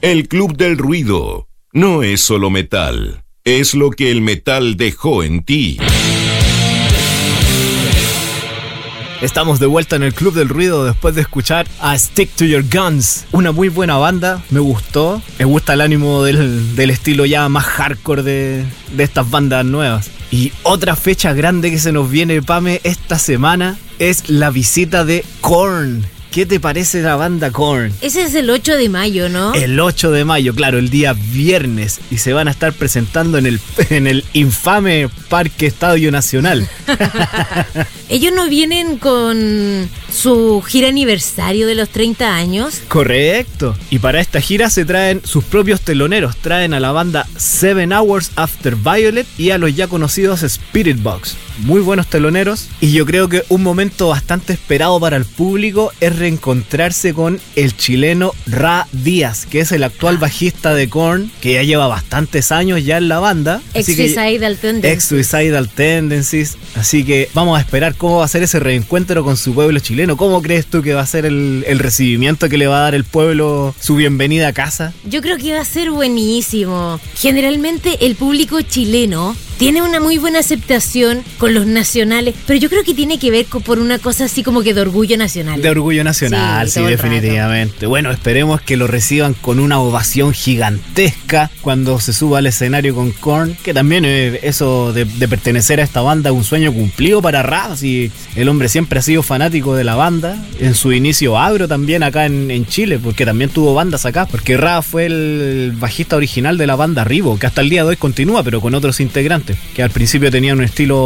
El Club del Ruido no es solo metal, es lo que el metal dejó en ti. Estamos de vuelta en el Club del Ruido después de escuchar a Stick to Your Guns. Una muy buena banda, me gustó. Me gusta el ánimo del estilo ya más hardcore de estas bandas nuevas. Y otra fecha grande que se nos viene, Pame, esta semana es la visita de Korn. ¿Qué te parece la banda Korn? Ese es el 8 de mayo, ¿no? El 8 de mayo, claro, el día viernes. Y se van a estar presentando en el infame Parque Estadio Nacional. Ellos no vienen con su gira aniversario de los 30 años. Correcto. Y para esta gira se traen sus propios teloneros. Traen a la banda 7 Hours After Violet y a los ya conocidos Spirit Box. Muy buenos teloneros. Y yo creo que un momento bastante esperado para el público es reencontrarse con el chileno Ra Díaz, que es el actual bajista de Korn, que ya lleva bastantes años ya en la banda. Ex-Suicidal Tendencies. Ex-Suicidal Tendencies. Así que vamos a esperar cómo va a ser ese reencuentro con su pueblo chileno. ¿Cómo crees tú que va a ser el recibimiento que le va a dar el pueblo, su bienvenida a casa? Yo creo que va a ser buenísimo. Generalmente el público chileno tiene una muy buena aceptación con los nacionales, pero yo creo que tiene que ver por una cosa así como que de orgullo nacional. De orgullo nacional, sí, definitivamente. Bueno, esperemos que lo reciban con una ovación gigantesca cuando se suba al escenario con Korn, que también eso de pertenecer a esta banda es un sueño cumplido para Ra. Y el hombre siempre ha sido fanático de la banda, en su inicio agro también acá en Chile, porque también tuvo bandas acá, porque Ra fue el bajista original de la banda Rivo, que hasta el día de hoy continúa, pero con otros integrantes, que al principio tenían un estilo